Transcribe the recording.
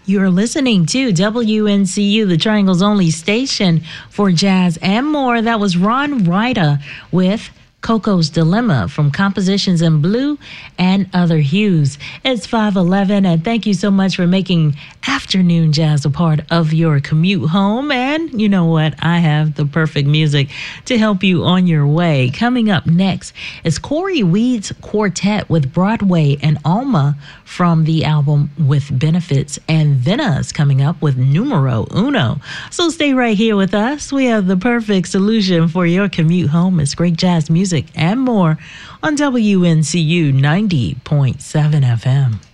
You're listening to WNCU, the Triangle's only station for jazz and more. That was Ron Ryder with Coco's Dilemma from Compositions in Blue and Other Hues. It's 5:11, and thank you so much for making afternoon jazz a part of your commute home. And you know what? I have the perfect music to help you on your way. Coming up next is Corey Weed's Quartet with Broadway and Alma from the album With Benefits, and Vena's coming up with Numero Uno. So stay right here with us. We have the perfect solution for your commute home. It's great jazz music and more on WNCU 90.7 FM.